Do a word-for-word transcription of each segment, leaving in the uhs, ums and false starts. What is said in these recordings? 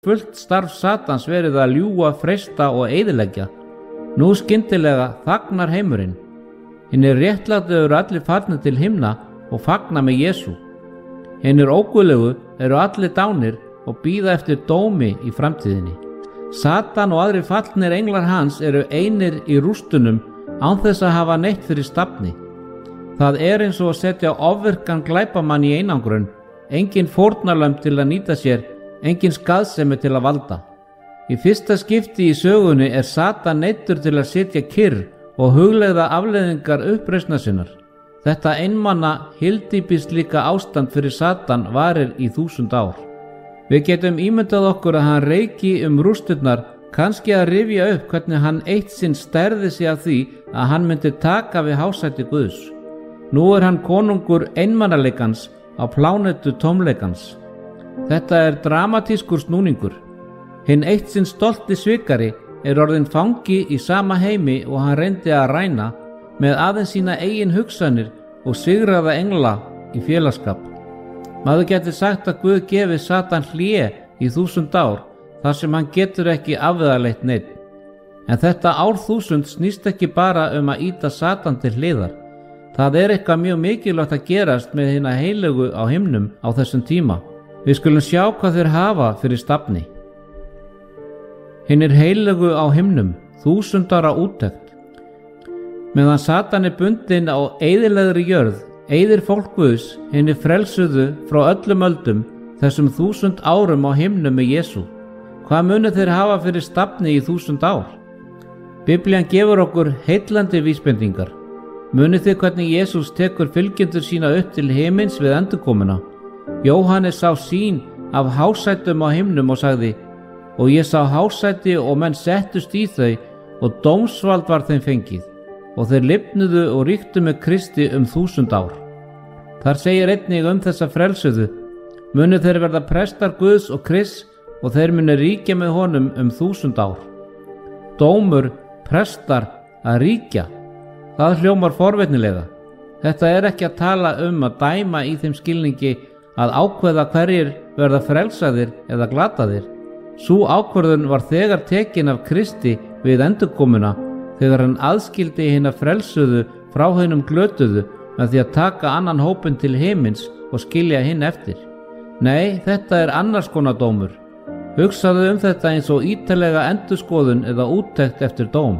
fullt starf Satans verið að ljúga, freista og eyðileggja. Nú skyndilega þagnar heimurinn. Hinir réttlátu eru allir farnir til himna og fagna með Jesú. Hinir óguðlegu eru allir dánir og bíða eftir dómi í framtíðinni. Satan og aðrir fallnir englar hans eru einir í rústunum án þess að hafa neitt fyrir stafni. Það er eins og að setja ofvirkan glæpamann í einangrun, engin fórnarlömb til að nýta sér, engin skaðsemi til að valda. Í fyrsta skipti í sögunni er Satan neyddur til að sitja kyrr og hugleiða afleiðingar uppreisnar sinnar. Þetta einmanna hyldýbislíka ástand fyrir Satan varir í þúsund ár. Við getum ímyndað okkur að hann reiki um rústurnar, kannski að rifja upp hvernig hann eitt sinn stærði sig af því að hann myndi taka við hásæti Guðs. Nú er hann konungur einmannalegans á plánetu tómleikans. Þetta er dramatískur snúningur. Hinn eitt sinn stolti svikari er orðinn fangi í sama heimi og hann reyndi að ræna með aðeins sína eigin hugsanir og sigraða engla í félagsskap. Maður getur sagt að Guð gefi Satan hlé í þúsund ár þar sem hann getur ekki afvegaleitt neitt. En þetta árþúsund snýst ekki bara um að ýta Satan til hliðar. Það er eitthvað mjög mikilvægt að gerast með hina heilögu á himnum á þessum tíma. Við skulum sjá hvað þeir hafa fyrir stafni. Hinir heilögu á himnum, þúsundara úttekt. Meðan Satan er bundinn á eyðilegri jörð, eyðir fólk Guðs hinir frelsuðu frá öllum öldum þessum þúsund árum á himnum með Jesú. Hvað munu þeir hafa fyrir stafni í þúsund ár? Biblían gefur okkur heillandi vísbendingar. Munið þið hvernig Jesús tekur fylgjendur sína upp til himins við endurkomuna? Jóhannes sá sýn af hásætum á himnum og sagði: og ég sá hásæti og menn settust í þau og dómsvald var þeim fengið og þeir lifnuðu og ríktu með Kristi um þúsund ár. Þar segir einnig um þessa frelsuðu: munu þeir verða prestar Guðs og Krists og þeir munu ríkja með honum um þúsund ár. Dómur, prestar, að ríkja. Það hljómar forvitnilega. Þetta er ekki að tala um að dæma í þeim skilningi að ákveða hverjir verða frelsaðir eða glataðir. Sú ákvörðun var þegar tekin af Kristi við endurkomuna þegar hann aðskildi hina frelsuðu frá hinum glötuðu með því að taka annan hópinn til himins og skilja hinn eftir. Nei, þetta er annars konar dómur. Hugsaðu um þetta eins og ítarlega endurskoðun eða úttekt eftir dóm.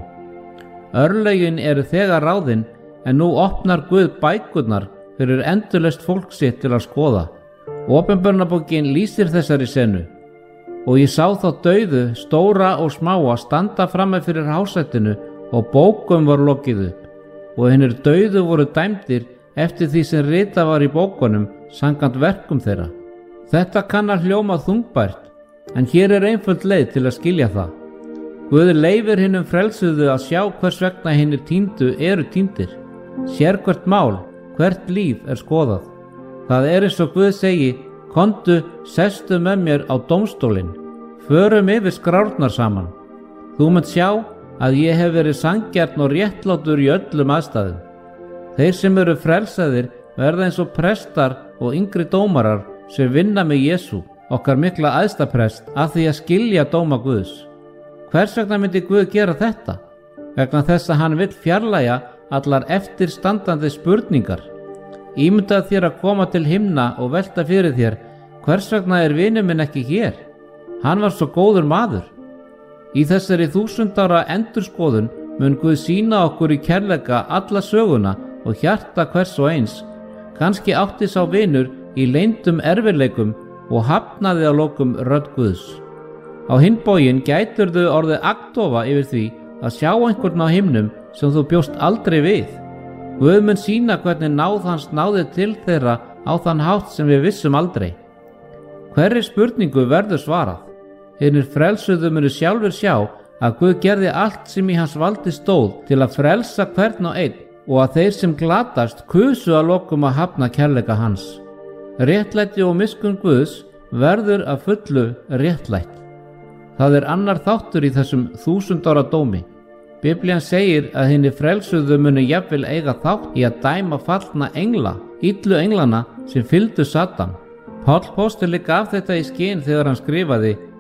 Örlögin eru þegar ráðin en nú opnar Guð bækurnar fyrir endurlaust fólk sitt til að skoða. Opinberunarbókin lýsir þessari senu. Og ég sá þá dauðu, stóra og smáa, standa frammi fyrir hásætinu og bókum var lokið upp. Og hinir dauðu voru dæmdir eftir því sem ritað var í bókunum samkvæmt verkum þeirra. Þetta kann að hljóma þungbært, en hér er einföld leið til að skilja það. Guð leifir hinum frelsuðu að sjá hvers vegna hinir týndu eru týndir. Sérhvert mál, hvert líf er skoðað. Það er eins og Guð segi: komdu, sestu með mér á dómstólinn, förum yfir skrárnar saman. Þú munt sjá að ég hef verið sanngjarn og réttlátur í öllum aðstæðum. Þeir sem eru frelsaðir verða eins og prestar og yngri dómarar sem vinna með Jesú, okkar mikla æðstaprest, að því að skilja dóma Guðs. Hvers vegna myndi Guð gera þetta? Vegna þess að hann vill fjarlægja allar eftirstandandi spurningar. Ímyndað þér að koma til himna og velta fyrir þér: hvers vegna er vinur minn ekki hér? Hann var svo góður maður. Í þessari þúsund ára endurskoðun mun Guð sýna okkur í kærleika alla söguna og hjarta hvers og eins. Kannski átti sá vinur í leyndum erfiðleikum og hafnaði á lokum rödd Guðs. Á hinn bóginn gæturðu orðið agndofa yfir því að sjá einhvern á himnum sem þú bjóst aldrei við. Guð mun sýna hvernig náð hans náði til þeirra á þann hátt sem við vissum aldrei. Hverri spurningu verður svarað. Hinir frelsuðu munu sjálfur sjá að Guð gerði allt sem í hans valdi stóð til að frelsa hvern og einn og að þeir sem glatast kusu að lokum að hafna kærleika hans. Réttlæti og miskunn Guðs verður að fullu réttlætt. Það er annar þáttur í þessum þúsund ára dómi. Biblían segir að hinir frelsuðu munu jafnvel eiga þátt í að dæma fallna engla, illu englana sem fylgdu Satan. Páll póstur líka af þetta í skyn þegar hann skrifaði: